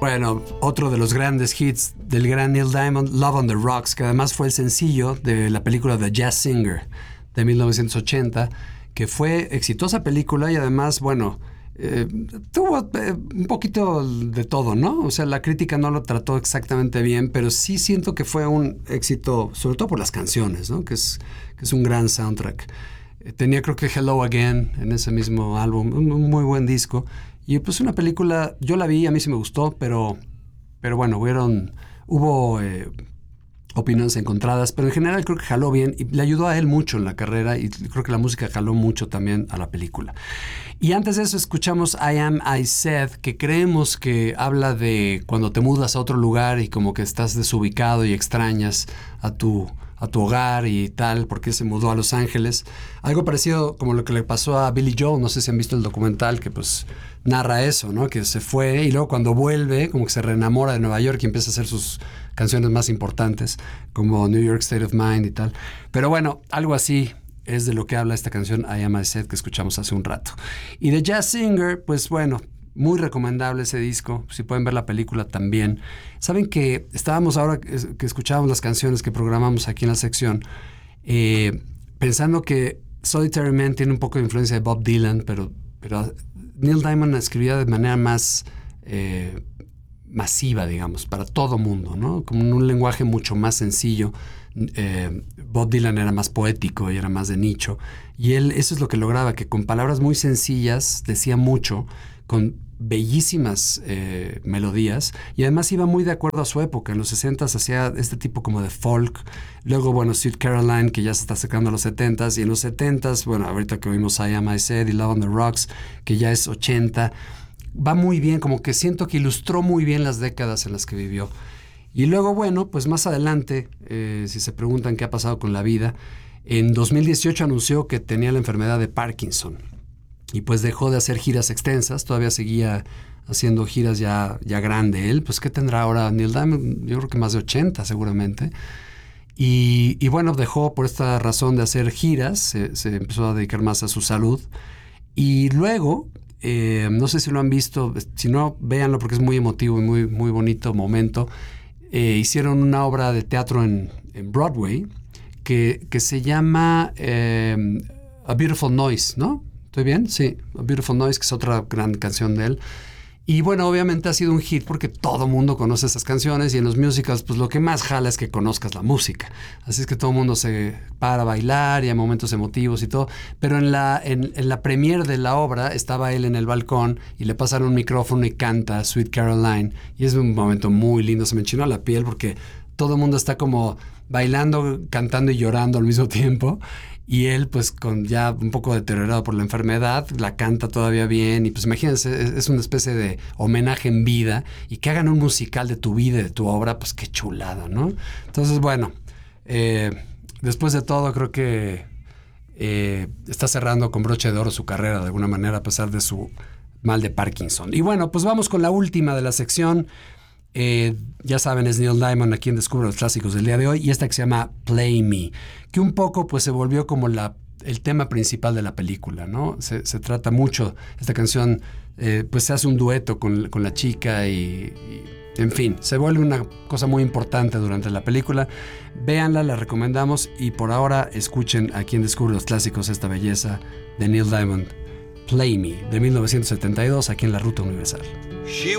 Bueno, otro de los grandes hits del gran Neil Diamond, Love on the Rocks, que además fue el sencillo de la película The Jazz Singer de 1980, que fue exitosa película y además, bueno, tuvo un poquito de todo, ¿no? O sea, la crítica no lo trató exactamente bien, pero sí siento que fue un éxito, sobre todo por las canciones, ¿no? Que es un gran soundtrack. Tenía creo que Hello Again en ese mismo álbum, un muy buen disco. Y pues una película, yo la vi, a mí sí me gustó, pero bueno, hubo opiniones encontradas, pero en general creo que jaló bien y le ayudó a él mucho en la carrera y creo que la música jaló mucho también a la película. Y antes de eso escuchamos I Am I Said, que creemos que habla de cuando te mudas a otro lugar y como que estás desubicado y extrañas a tu hogar y tal, porque se mudó a Los Ángeles. Algo parecido como lo que le pasó a Billy Joel, no sé si han visto el documental que pues narra eso, ¿no? Que se fue y luego cuando vuelve como que se reenamora de Nueva York y empieza a hacer sus canciones más importantes como New York State of Mind y tal. Pero bueno, algo así es de lo que habla esta canción I Am I Said que escuchamos hace un rato. Y The Jazz Singer, pues bueno, muy recomendable ese disco, si pueden ver la película también. Saben que estábamos ahora que escuchábamos las canciones que programamos aquí en la sección, pensando que Solitary Man tiene un poco de influencia de Bob Dylan, pero Neil Diamond escribía de manera más masiva, digamos, para todo mundo, ¿no? Como en un lenguaje mucho más sencillo. Bob Dylan era más poético y era más de nicho. Y él, eso es lo que lograba, que con palabras muy sencillas decía mucho, con bellísimas melodías, y además iba muy de acuerdo a su época. En los 60s hacía este tipo como de folk, luego bueno, Sweet Caroline, que ya se está acercando a los 70s, y en los 70s, bueno, ahorita que oímos I Am I Said y Love on the Rocks, que ya es 80, va muy bien, como que siento que ilustró muy bien las décadas en las que vivió. Y luego, bueno, pues más adelante, si se preguntan qué ha pasado con la vida, en 2018 anunció que tenía la enfermedad de Parkinson. Y pues dejó de hacer giras extensas, todavía seguía haciendo giras ya grande él. Pues ¿qué tendrá ahora Neil Diamond? Yo creo que más de 80 seguramente. Y bueno, dejó por esta razón de hacer giras, se empezó a dedicar más a su salud. Y luego, no sé si lo han visto, si no, véanlo porque es muy emotivo y muy, muy bonito momento. Hicieron una obra de teatro en Broadway que se llama A Beautiful Noise, ¿no? ¿Estoy bien? Sí, A Beautiful Noise, que es otra gran canción de él. Y bueno, obviamente ha sido un hit porque todo mundo conoce esas canciones y en los musicals pues lo que más jala es que conozcas la música. Así es que todo el mundo se para a bailar y hay momentos emotivos y todo. Pero en la premiere de la obra estaba él en el balcón y le pasaron un micrófono y canta Sweet Caroline. Y es un momento muy lindo, se me enchinó la piel porque todo el mundo está como bailando, cantando y llorando al mismo tiempo. Y él, pues, con ya un poco deteriorado por la enfermedad, la canta todavía bien. Y pues imagínense, es una especie de homenaje en vida. Y que hagan un musical de tu vida, de tu obra, pues qué chulada, ¿no? Entonces, bueno, después de todo, creo que está cerrando con broche de oro su carrera de alguna manera, a pesar de su mal de Parkinson. Y bueno, pues vamos con la última de la sección. Ya saben, es Neil Diamond a quien descubre los clásicos del día de hoy, y esta que se llama Play Me, que un poco pues se volvió como el tema principal de la película, ¿no? Se trata mucho, esta canción pues se hace un dueto con la chica y en fin, se vuelve una cosa muy importante durante la película. Véanla, la recomendamos, y por ahora escuchen a quien descubre los clásicos, esta belleza de Neil Diamond, Play Me, de 1972, aquí en la Ruta Universal.